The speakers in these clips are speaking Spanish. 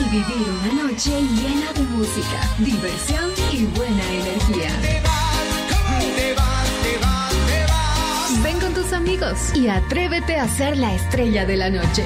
vivir una noche llena de música, diversión y buena energía. Ven con tus amigos y atrévete a ser la estrella de la noche.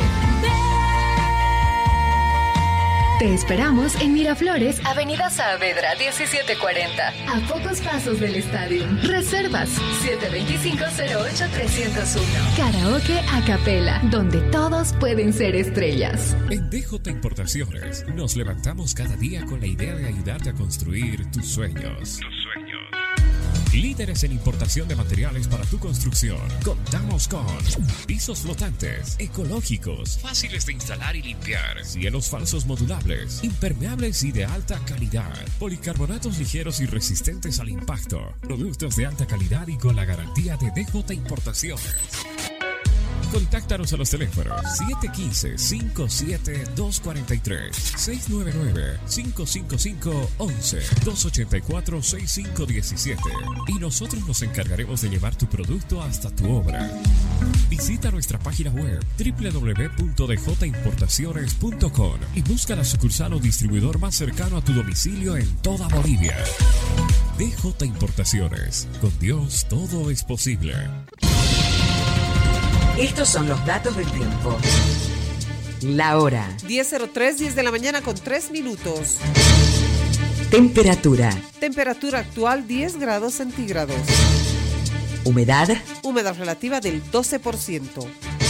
Te esperamos en Miraflores, Avenida Saavedra 1740, a pocos pasos del estadio. Reservas 725-08-301. Karaoke a capela, donde todos pueden ser estrellas. En DJ Importaciones nos levantamos cada día con la idea de ayudarte a construir tus sueños. Líderes en importación de materiales para tu construcción. Contamos con pisos flotantes, ecológicos, fáciles de instalar y limpiar, cielos falsos modulables, impermeables y de alta calidad, policarbonatos ligeros y resistentes al impacto, productos de alta calidad y con la garantía de DJ Importaciones. Contáctanos a los teléfonos 715-57-243, 699-555-11, 284-6517 y nosotros nos encargaremos de llevar tu producto hasta tu obra. Visita nuestra página web www.djimportaciones.com y busca la sucursal o distribuidor más cercano a tu domicilio en toda Bolivia. DJ Importaciones, con Dios todo es posible. Estos son los datos del tiempo. La hora. 10:03, 10 de la mañana con 3 minutos. Temperatura. Temperatura actual 10 grados centígrados. Humedad. Humedad relativa del 12%.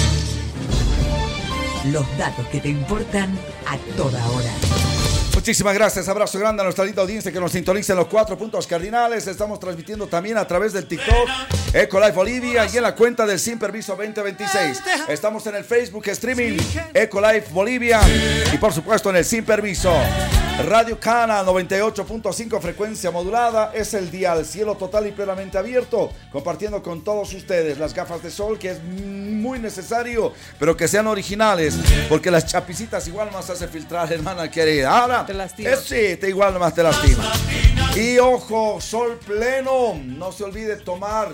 Los datos que te importan a toda hora. Muchísimas gracias, abrazo grande a nuestra linda audiencia que nos sintoniza en los 4 puntos cardinales. Estamos transmitiendo también a través del TikTok Ecolife Bolivia y en la cuenta del Sin Permiso 2026. Estamos en el Facebook streaming Ecolife Bolivia y por supuesto en el Sin Permiso. Radio Cana 98.5 frecuencia modulada es el dial, cielo total y plenamente abierto, compartiendo con todos ustedes las gafas de sol que es muy necesario, pero que sean originales, porque las chapicitas igual más hace filtrar, hermana querida. Ahora, te lastima. Sí, igual más te lastima. Y ojo, sol pleno, no se olvide tomar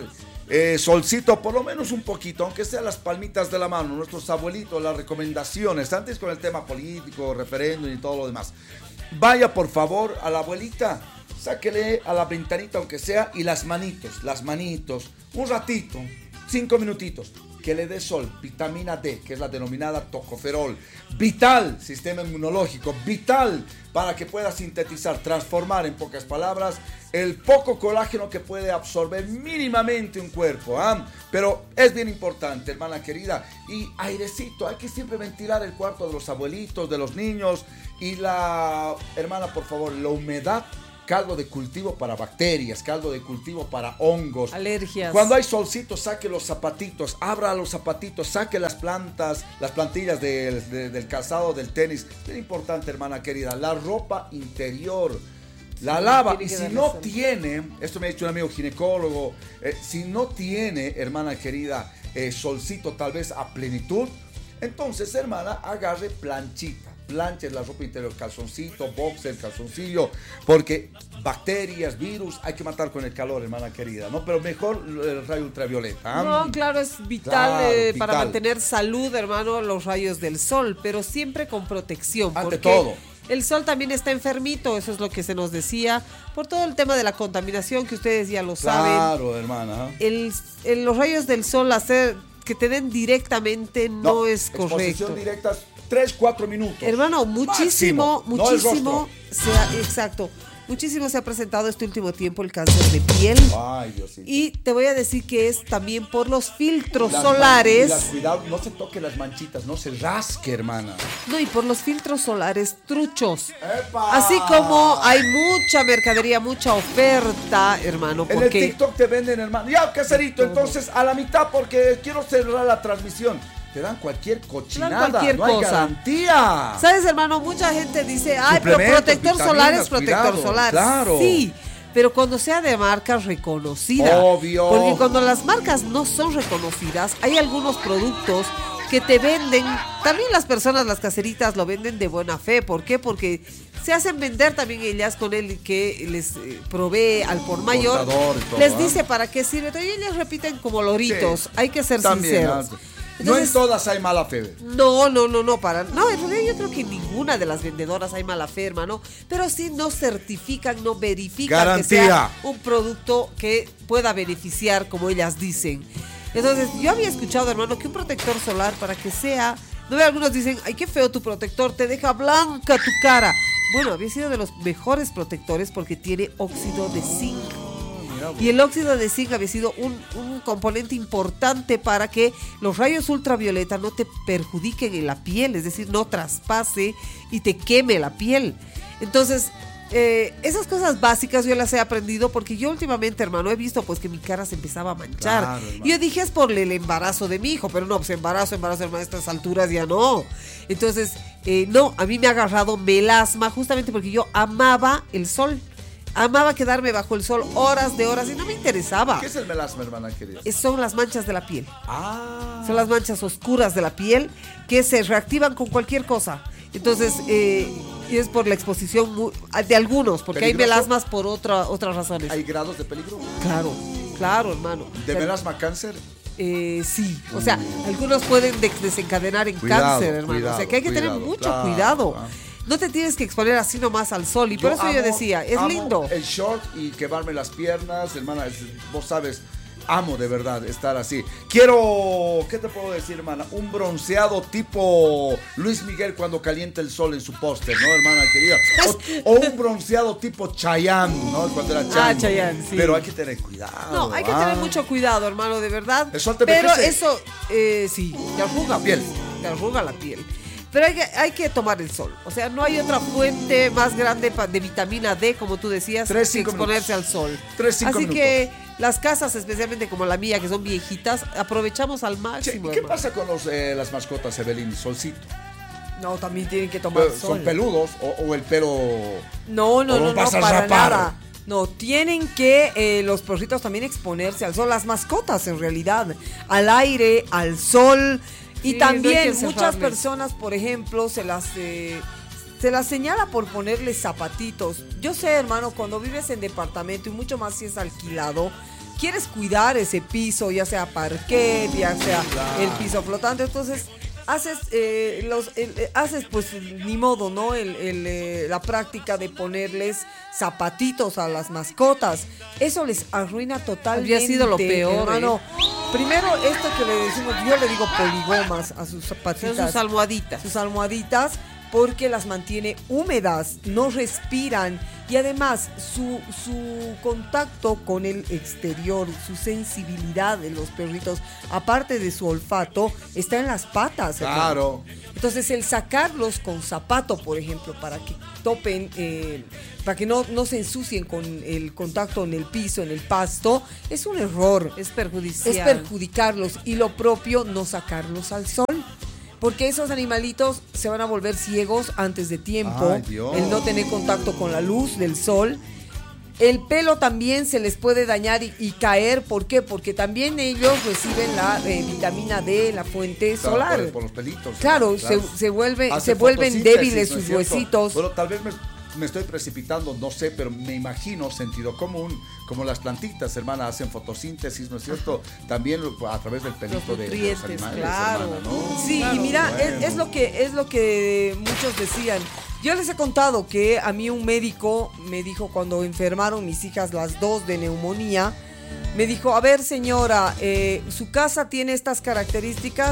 solcito, por lo menos un poquito, aunque sea las palmitas de la mano. Nuestros abuelitos, las recomendaciones, antes con el tema político, referéndum y todo lo demás. Vaya por favor a la abuelita, sáquele a la ventanita aunque sea y las manitos, un ratito, 5 minutitos, que le dé sol, vitamina D, que es la denominada tocoferol, vital, sistema inmunológico, vital para que pueda sintetizar, transformar en pocas palabras el poco colágeno que puede absorber mínimamente un cuerpo, pero es bien importante, hermana querida, y airecito, hay que siempre ventilar el cuarto de los abuelitos, de los niños, y la hermana, por favor, la humedad, caldo de cultivo para bacterias, caldo de cultivo para hongos. Alergias. Cuando hay solcito, saque los zapatitos, abra los zapatitos, saque las plantillas del calzado, del tenis. Es importante, hermana querida, la ropa interior. La lava, y si no tiene, esto me ha dicho un amigo ginecólogo, si no tiene, hermana querida, solcito tal vez a plenitud, entonces, hermana, agarre planchita. Planches la ropa interior, calzoncito, boxer, calzoncillo, porque bacterias, virus, hay que matar con el calor, hermana querida, ¿no? Pero mejor el rayo ultravioleta. No, claro, es vital, para mantener salud, hermano, los rayos del sol, pero siempre con protección. Ante todo. El sol también está enfermito, eso es lo que se nos decía, por todo el tema de la contaminación que ustedes ya lo saben. Claro, hermana. Los rayos del sol, hacer que te den directamente no es correcto. Exposición directa, 3-4 minutos. Hermano, muchísimo, exacto. Muchísimo se ha presentado este último tiempo el cáncer de piel. Ay, Diosito. Y te voy a decir que es también por los filtros solares. Cuidado, no se toque las manchitas, no se rasque, hermana. No, y por los filtros solares truchos. ¡Epa! Así como hay mucha mercadería, mucha oferta, hermano. En el TikTok te venden, hermano. Ya, caserito, entonces a la mitad porque quiero cerrar la transmisión. Te dan cualquier cochinada, no hay garantía. ¿Sabes, hermano? Mucha gente dice, ay, pero protector solar es protector solar. Claro. Sí, pero cuando sea de marca reconocida. Obvio. Porque cuando las marcas no son reconocidas, hay algunos productos que te venden, también las personas, las caseritas lo venden de buena fe. ¿Por qué? Porque se hacen vender también ellas con el que les provee al por mayor. Les dice para qué sirve. Y ellas repiten como loritos, sí, hay que ser sinceros. No en todas hay mala fe. No, en realidad yo creo que ninguna de las vendedoras hay mala fe, hermano, pero sí no certifican, no verifican garantía, que sea un producto que pueda beneficiar, como ellas dicen. Entonces, yo había escuchado, hermano, que un protector solar para que sea, no ve, algunos dicen, ay, qué feo tu protector, te deja blanca tu cara. Bueno, había sido de los mejores protectores porque tiene óxido de zinc. Y el óxido de zinc había sido un componente importante para que los rayos ultravioleta no te perjudiquen en la piel, es decir, no traspase y te queme la piel. Entonces, esas cosas básicas yo las he aprendido porque yo últimamente, hermano, he visto pues que mi cara se empezaba a manchar. Claro, y yo dije, es por el embarazo de mi hijo, pero no, pues embarazo, hermano, a estas alturas ya no. Entonces, no, a mí me ha agarrado melasma justamente porque yo amaba el sol. Amaba quedarme bajo el sol horas de horas y no me interesaba. ¿Qué es el melasma, hermana querida? Son las manchas de la piel. Son las manchas oscuras de la piel que se reactivan con cualquier cosa. Entonces, y es por la exposición de algunos, porque ¿peligroso? Hay melasmas por otras razones. ¿Hay grados de peligro? Claro, hermano. ¿De melasma cáncer? Sí, o sea, algunos pueden desencadenar en cáncer, hermano. O sea, que hay que tener mucho cuidado. No te tienes que exponer así nomás al sol. Y por eso yo decía, es lindo. El short y quemarme las piernas, hermana, vos sabes, amo de verdad estar así. Quiero, ¿qué te puedo decir, hermana? Un bronceado tipo Luis Miguel cuando calienta el sol en su póster, ¿no, hermana querida? O un bronceado tipo Chayanne, ¿no? Cuando era Chayanne. Chayanne, sí. Pero hay que tener cuidado. No, hay que tener mucho cuidado, hermano, de verdad. El sol te pero envejece. Eso, sí, te arruga la piel. Te arruga la piel. Pero hay que tomar el sol. O sea, no hay otra fuente más grande de vitamina D, como tú decías, que exponerse al sol. 3-5 Así minutos. que las casas, especialmente como la mía, que son viejitas, aprovechamos al máximo. ¿Qué pasa con las mascotas, Evelyn? Solcito. No, también tienen que tomar sol. ¿Son peludos o el pelo? No, para nada. No, tienen que los perritos también exponerse al sol. Las mascotas, en realidad. Al aire, al sol. Y también muchas personas, por ejemplo, se las señala por ponerles zapatitos. Yo sé, hermano, cuando vives en departamento y mucho más si es alquilado, quieres cuidar ese piso, ya sea parquet, ya sea el piso flotante. Entonces, haces pues ni modo, ¿no? La práctica de ponerles zapatitos a las mascotas. Eso les arruina totalmente. Habría sido lo peor, hermano. Primero, esto que le decimos, yo le digo poligomas a sus zapatitas. Son sus almohaditas. Sus almohaditas, porque las mantiene húmedas, no respiran. Y además, su contacto con el exterior, su sensibilidad de los perritos, aparte de su olfato, está en las patas. Claro. Entonces, el sacarlos con zapato, por ejemplo, para que topen, para que no se ensucien con el contacto en el piso, en el pasto, es un error. Es perjudicial. Es perjudicarlos. Y lo propio, no sacarlos al sol. Porque esos animalitos se van a volver ciegos antes de tiempo. Ay, Dios. El no tener contacto con la luz del sol. El pelo también se les puede dañar y caer. ¿Por qué? Porque también ellos reciben la vitamina D, la fuente solar. Por los pelitos. Claro, claro. se vuelven débiles sus huesitos. Bueno, tal vez me estoy precipitando, no sé, pero me imagino sentido común, como las plantitas, hermana, hacen fotosíntesis, ¿no es cierto? También a través del pelito de los animales, claro. hermana, ¿no? Sí, claro, y mira, bueno. es lo que muchos decían. Yo les he contado que a mí un médico me dijo cuando enfermaron mis hijas las dos de neumonía, me dijo, a ver señora, su casa tiene estas características,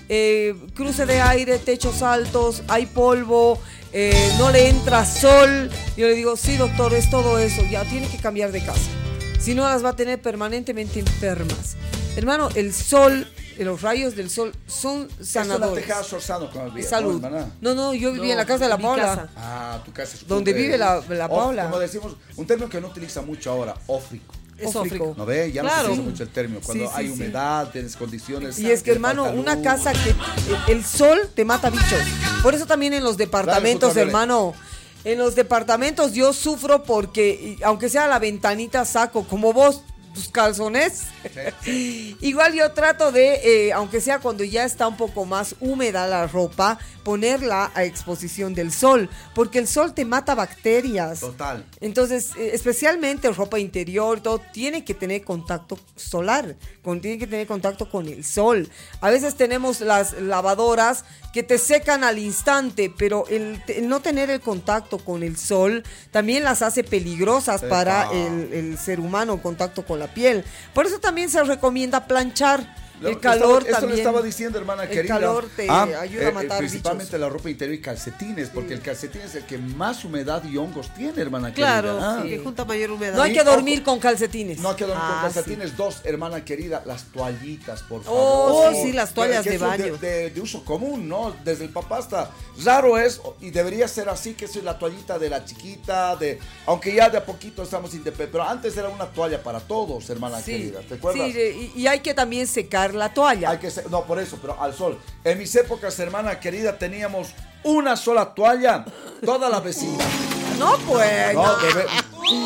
cruce de aire, techos altos, hay polvo, no le entra sol. Yo le digo, sí doctor, es todo eso, ya tiene que cambiar de casa, si no las va a tener permanentemente enfermas. Hermano, el sol, los rayos del sol son sanadores. ¿Esto la Tejada Sorzano cuando vivía? Salud. No, yo vivía en la casa de la Paula. Ah, tu casa es donde vive la Paula. Como decimos, un término que no utiliza mucho ahora, ófrico. Es ófrico. ¿No ve? Ya claro. no se usa mucho el término. Cuando hay humedad, tienes condiciones. Y es que, hermano, una casa que el sol te mata bichos. Por eso también en los departamentos, claro, hermano, en los departamentos yo sufro porque, aunque sea la ventanita, saco, como vos, tus calzones. Igual yo trato de, aunque sea cuando ya está un poco más húmeda la ropa, ponerla a exposición del sol, porque el sol te mata bacterias. Total. Entonces, especialmente ropa interior, todo tiene que tener contacto solar, tiene que tener contacto con el sol. A veces tenemos las lavadoras que te secan al instante, pero el no tener el contacto con el sol también las hace peligrosas para el ser humano, contacto con la piel. Por eso también se recomienda planchar. El calor también. Esto le estaba diciendo, hermana querida. El calor te ayuda a matar principalmente bichos. La ropa interior y calcetines, porque el calcetín es el que más humedad y hongos tiene, hermana querida. Claro, que junta mayor humedad. No hay que dormir con calcetines. No hay que dormir con calcetines. Sí. 2, hermana querida, las toallitas, por favor. Oh, sí, las toallas de baño. De uso común, ¿no? Desde el papá hasta raro es, y debería ser así, que es la toallita de la chiquita, aunque ya de a poquito estamos independientes, pero antes era una toalla para todos, hermana querida, ¿te acuerdas? Sí, y hay que también secar la toalla. No, por eso, pero al sol. En mis épocas, hermana querida, teníamos una sola toalla, toda la vecindad. No, pues. No, de verdad,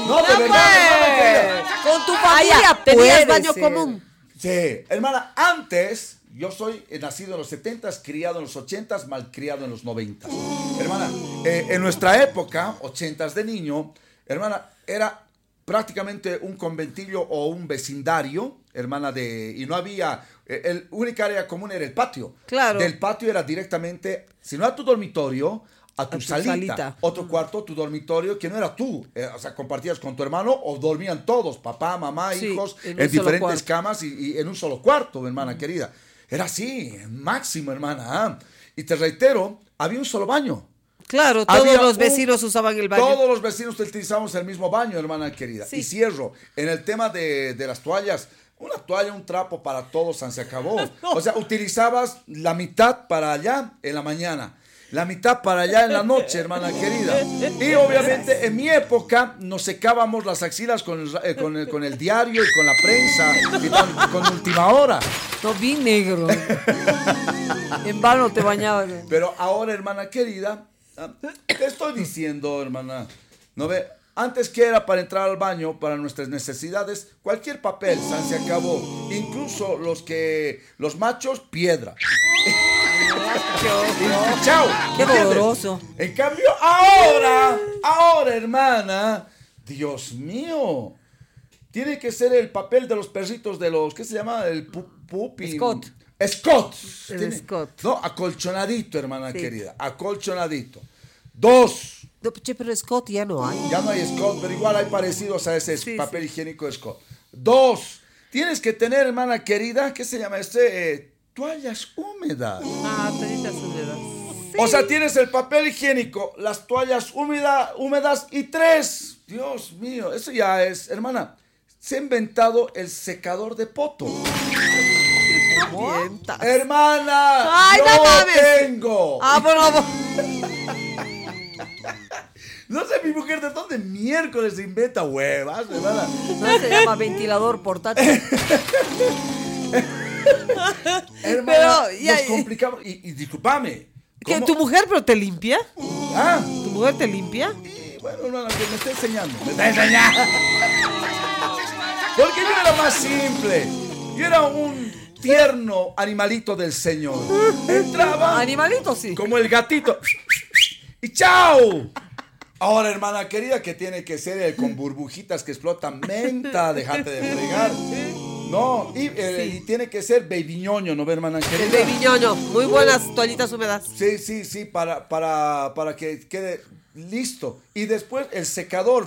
hermana querida. Con tu familia tenías baño común. Sí, hermana, antes, yo soy nacido en los 70s, criado en los 80s, malcriado en los 90s. Hermana, en nuestra época, 80s de niño, hermana, era prácticamente un conventillo o un vecindario, hermana, y no había, única área común era el patio. Claro. Del patio era directamente, si no a tu dormitorio, a tu salita. Otro cuarto, tu dormitorio, que no era tú, o sea, compartías con tu hermano o dormían todos, papá, mamá, hijos, en diferentes camas y en un solo cuarto, hermana querida. Era así, máximo, hermana. Y te reitero, había un solo baño. Claro, todos los vecinos usaban el baño. Todos los vecinos utilizábamos el mismo baño, hermana querida. Sí. Y cierro, en el tema de las toallas, una toalla, un trapo para todos, se acabó. No. O sea, utilizabas la mitad para allá en la mañana, la mitad para allá en la noche, hermana querida. Y obviamente en mi época nos secábamos las axilas con el diario y con la prensa y con Última Hora. No, bien negro. En vano te bañabas. Pero ahora, hermana querida, te estoy diciendo, hermana, ¿no ve? Antes que era para entrar al baño, para nuestras necesidades, cualquier papel, se acabó. Incluso los machos, piedra. ¡Chao! ¡Qué doloroso! En cambio, ahora, hermana, Dios mío, tiene que ser el papel de los perritos de los, ¿qué se llama? El pupi. Scott. Scott. No, acolchonadito, hermana querida, acolchonadito. 2. No, pero Scott ya no hay. Ya no hay Scott, pero igual hay parecidos a ese papel higiénico de Scott. 2. Tienes que tener, hermana querida, ¿qué se llama toallas húmedas. Toallitas húmedas. Sí. O sea, tienes el papel higiénico, las toallas húmedas y 3. Dios mío, eso ya es, hermana, se ha inventado el secador de poto. Hermana, yo tengo. Bueno. No sé, mi mujer, ¿de dónde miércoles se inventa huevas, hermana? No, se llama ventilador portátil. Hermana, nos complicamos. Y discúlpame. ¿Que tu mujer pero te limpia? ¿Tu mujer te limpia? Y bueno, hermana, que me está enseñando. Porque yo era más simple. Yo era un tierno animalito del Señor. Entraba. Animalito, sí. Como el gatito. ¡Y chao! Ahora, hermana querida, que tiene que ser con burbujitas que explotan menta, dejate de fregar. No, y tiene que ser baby ñoño, ¿no ve, hermana querida? El baby ñoño, muy buenas toallitas húmedas. Sí, para que quede listo. Y después el secador.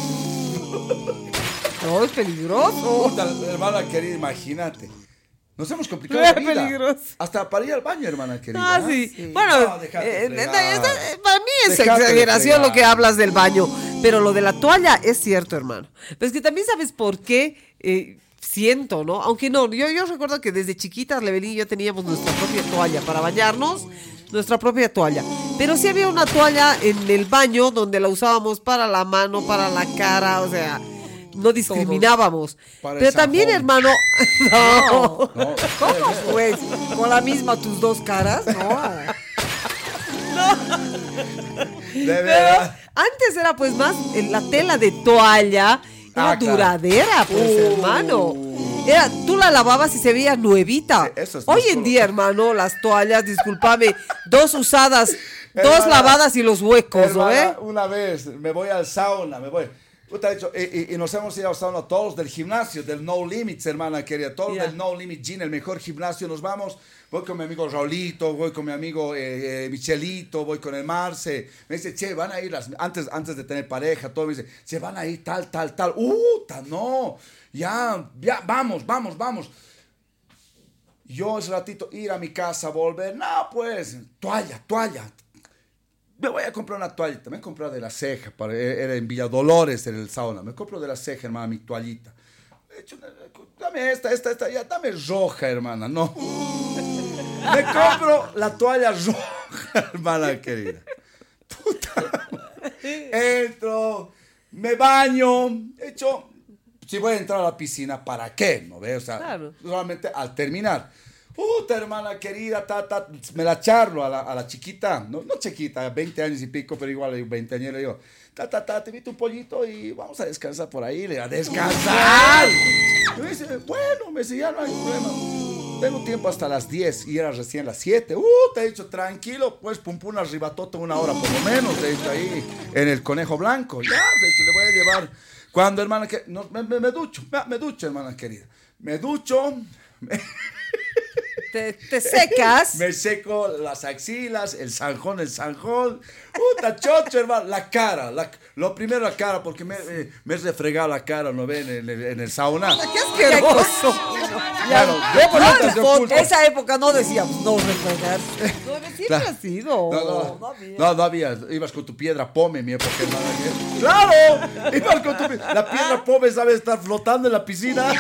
No, es peligroso. Puta, hermana querida, imagínate. Nos hemos complicado la vida. Peligroso. Hasta para ir al baño, hermana querida. Sí. Bueno, no, para mí es exageración lo que hablas del baño. Pero lo de la toalla es cierto, hermano. Pero es que también sabes por qué siento, ¿no? Aunque no, yo recuerdo que desde chiquitas, Lebelín y yo teníamos nuestra propia toalla para bañarnos. Nuestra propia toalla. Pero sí había una toalla en el baño donde la usábamos para la mano, para la cara, o sea... No discriminábamos. Pero también, hermano. No. ¿Cómo pues? ¿Con la misma tus dos caras? No. Pero antes era pues más la tela de toalla. Era duradera, pues, hermano. Tú la lavabas y se veía nuevita. Sí, hoy en día, hermano, las toallas, discúlpame, 2 usadas, 2 lavadas y los huecos, hermana, ¿no? Una vez me voy al sauna, y nos hemos ido al sauna todos del gimnasio, del No Limits, hermana querida, todos del No Limit Gym, el mejor gimnasio, nos vamos. Voy con mi amigo Raulito, voy con mi amigo Michelito, voy con el Marce. Me dice, che, van a ir antes de tener pareja, todo. Me dice, che, van a ir tal. No, ya, vamos. Yo ese ratito ir a mi casa, volver. No, pues, toalla. Me voy a comprar una toallita. Me he comprado de la ceja, era en Villa Dolores, en el sauna. Me compro de la ceja, hermana, mi toallita. Dame esta, ya, dame roja, hermana, no. Me compro la toalla roja, hermana querida. Puta. Entro, me baño, si voy a entrar a la piscina, ¿para qué? ¿No ves? O sea, claro. Solamente al terminar. Puta, hermana querida, me la charlo a la chiquita, no chiquita, 20 años y pico, pero igual 20 años, le digo, te invito un pollito y vamos a descansar por ahí, le digo, ¿a descansar? Y me dice, bueno, me dice, ya no hay problema, tengo tiempo hasta las 10 y era recién las 7, te he dicho, tranquilo, pues pum arribatota 1 hora por lo menos, te he dicho ahí, en el Conejo Blanco, ya, de hecho, le voy a llevar, cuando hermana, me ducho, hermana querida, me ducho, Te secas. Me seco las axilas, el zanjón. Puta, chocho, hermano. La cara. Lo primero la cara, porque me he refregado la cara, ¿no ven? En el sauna. ¡Qué asqueroso! Claro, esa época no decíamos no refregar. No, siempre ha sido. No había. Ibas con tu piedra pome, mi época, hermano. ¡Claro! Ibas con tu piedra. La piedra pome sabe estar flotando en la piscina.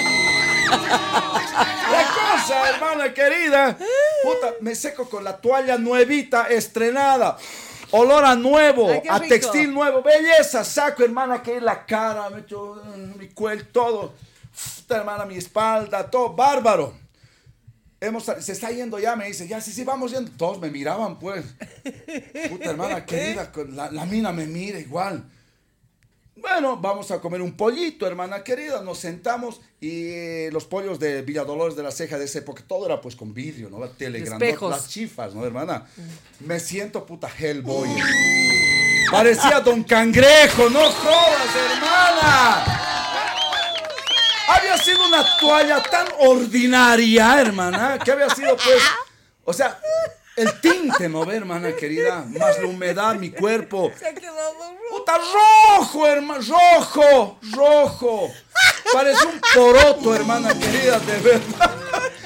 La cosa, hermana querida. Puta, me seco con la toalla nuevita, estrenada. Olor a nuevo, a textil nuevo. Belleza, saco, hermana, que la cara, me echo mi cuello, todo. Puta, hermana, mi espalda, todo bárbaro. Se está yendo ya, me dice, ya, sí, vamos yendo. Todos me miraban, pues. Puta, hermana querida, la mina me mira igual. Bueno, vamos a comer un pollito, hermana querida. Nos sentamos y los pollos de Villa Dolores de la Ceja de esa época, todo era pues con vidrio, ¿no? La tele grandota, las chifas, ¿no, hermana? Me siento puta Hellboy. Parecía Don Cangrejo, no jodas, hermana. Había sido una toalla tan ordinaria, hermana, que había sido pues, o sea... El tinte, ¿no ve, hermana querida? Más la humedad, mi cuerpo. Se ha quedado rojo. ¡Puta, rojo, hermano! ¡Rojo! Parece un poroto, hermana querida, de verdad.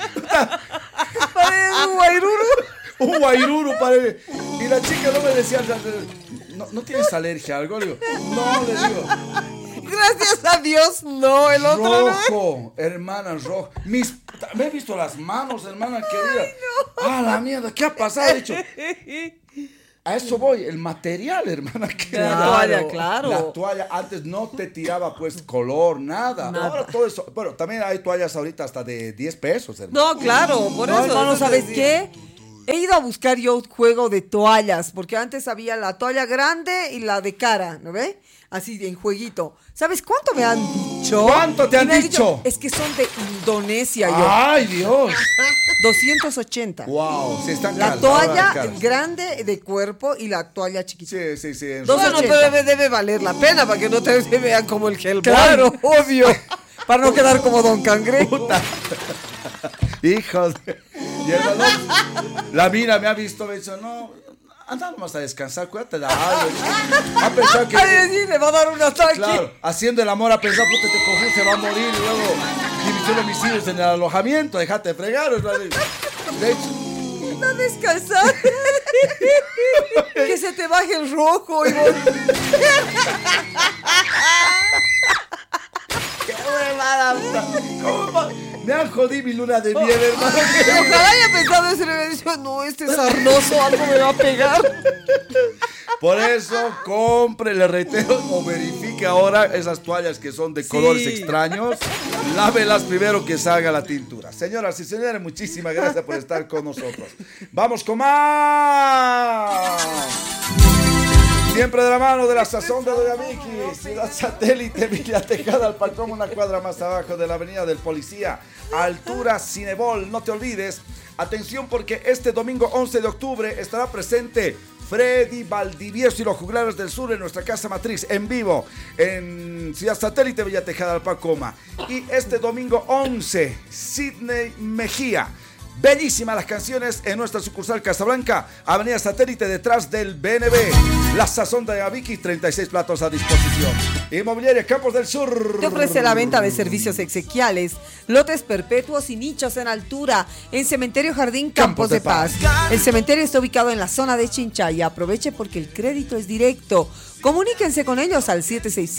Parece un guairuru. Un guairuru, parece. Y la chica no me decía, ¿no tienes alergia a algo? Le digo, no, le digo. Gracias a Dios, no, el otro rojo, hermana, rojo. Me he visto las manos, hermana querida. Ay, no. Ah, la mierda, ¿qué ha pasado? He dicho, a eso voy, el material, hermana querida. La toalla, claro. La toalla antes no te tiraba, pues, color, nada. Ahora todo eso. Bueno, también hay toallas ahorita hasta de 10 pesos, hermana. No, claro, por eso. Hermano, ¿sabes qué? He ido a buscar yo un juego de toallas, porque antes había la toalla grande y la de cara, ¿no ve? Así en jueguito. ¿Sabes cuánto me han dicho? ¿Cuánto te han dicho? Es que son de Indonesia. ¡Ay, Dios! 280. ¡Wow! Sí, están la toalla grande de cuerpo y la toalla chiquita. Sí. Bueno, pero debe valer la pena para que no te vean como el Hellboy. Claro, obvio. Para no quedar como Don Cangrejo. Hijos. Y el balón, la mina me ha visto, me dice, no, anda nomás a descansar, cuídate de algo. Ha pensado que... Ay, sí, le va a dar un ataque. Claro, haciendo el amor, ha pensado, puta, te coges, se va a morir, y luego división de homicidios en el alojamiento, déjate de fregar. De hecho... Anda a descansar. Que se te baje el rojo. Y ¡Qué huevada! ¿Cómo? Me han jodido mi luna de miel, hermano. Ojalá haya pensado eso y le hubiera dicho, no, este sarnoso, algo me va a pegar. Por eso, compre, le reitero, o verifique ahora esas toallas que son de colores extraños. Lávelas primero que salga la tintura. Señoras y señores, muchísimas gracias por estar con nosotros. ¡Vamos con más! Siempre de la mano de la sazón de Doña Vicky. Ciudad Satélite, Villa Tejada, Alpacón, una cuadra más abajo de la avenida del Policía, altura Cinebol. No te olvides, atención porque este domingo 11 de octubre estará presente Freddy Valdivieso y los Juglares del Sur en nuestra casa matriz, en vivo, en Ciudad Satélite, Villa Tejada, Alpacoma. Y este domingo 11, Sidney Mejía. Bellísimas las canciones en nuestra sucursal Casablanca, Avenida Satélite, detrás del BNB. La sazón de Vicky, 36 platos a disposición. Inmobiliaria Campos del Sur te ofrece la venta de servicios exequiales, lotes perpetuos y nichos en altura en Cementerio Jardín Campos de Paz. El cementerio está ubicado en la zona de Chinchaya. Aproveche porque el crédito es directo. Comuníquense con ellos al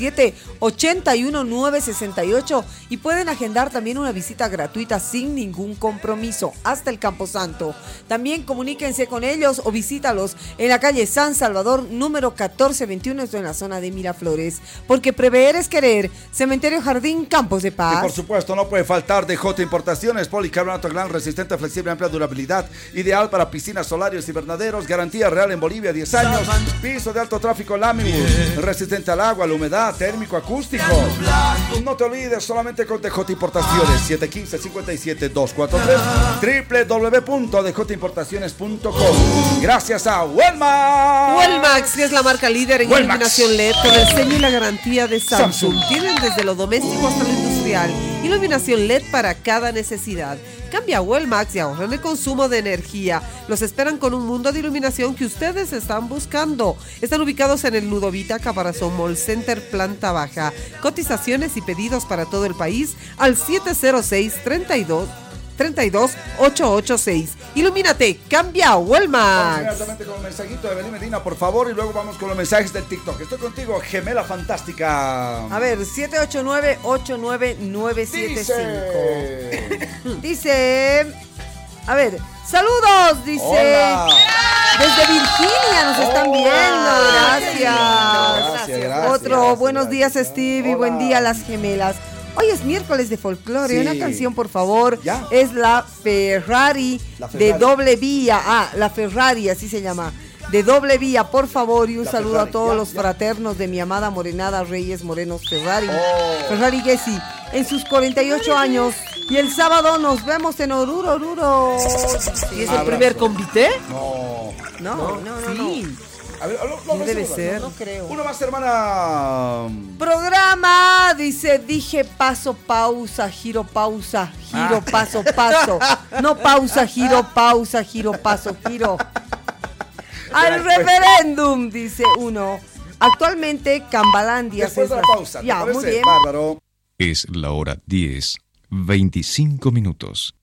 767-81968 y pueden agendar también una visita gratuita sin ningún compromiso hasta el Camposanto. También comuníquense con ellos o visítalos en la calle San Salvador, número 1421, esto en la zona de Miraflores. Porque prever es querer. Cementerio Jardín Campos de Paz. Y por supuesto no puede faltar DJ Importaciones, policarbonato gran, resistente, flexible, amplia durabilidad, ideal para piscinas, solarios y invernaderos, garantía real en Bolivia, 10 años, piso de alto tráfico Lámigo, resistente al agua, la humedad, térmico, acústico. No te olvides, solamente con DJ Importaciones, 715-57-243, www.djimportaciones.com. Gracias a Wellmax. Wellmax, que es la marca líder en iluminación LED, con el sello y la garantía de Samsung. Tienen desde lo doméstico hasta lo industrial, iluminación LED para cada necesidad. Cambia a Wellmax y ahorren el consumo de energía. Los esperan con un mundo de iluminación que ustedes están buscando. Están ubicados en el Ludovita Caparazón Mall Center, planta baja. Cotizaciones y pedidos para todo el país al 706-32-886. Ilumínate, cambia a Wellmax. Vamos inmediatamente con un mensajito de Belén Medina, por favor, y luego vamos con los mensajes del TikTok. Estoy contigo, gemela fantástica. A ver, 789-899-975. Dice, a ver, saludos, dice. Hola. Desde Virginia nos están viendo, gracias. Otro, buenos días, Steve, y buen día, las gemelas. Hoy es miércoles de folclore. Sí. Una canción, por favor. ¿Ya? Es la Ferrari de doble vía. La Ferrari, así se llama. De doble vía, por favor. Y un saludo Ferrari, a todos los fraternos de mi amada morenada Reyes Morenos Ferrari. Ferrari Gessi, en sus 48 años. Y el sábado nos vemos en Oruro. ¿Y es el primer convite? No. Sí. A ver, no debe ser. No creo. Uno más, hermana. Programa, dice, dije paso, pausa, giro, pausa, giro, paso, paso. No pausa, giro, paso, giro. Al referéndum, dice uno. Actualmente, Cambalandia. Después de la pausa. Ya, muy bien. Bárbaro. Es la hora 10:25.